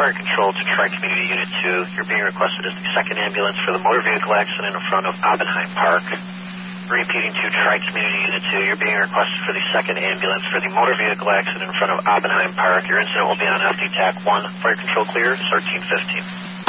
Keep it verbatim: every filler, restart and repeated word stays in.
Fire Control to Tri-Community Unit two. You're being requested as the second ambulance for the motor vehicle accident in front of Oppenheim Park. Repeating to Tri-Community Unit two. You're being requested for the second ambulance for the motor vehicle accident in front of Oppenheim Park. Your incident will be on F D T A C one. Fire Control clear, thirteen fifteen.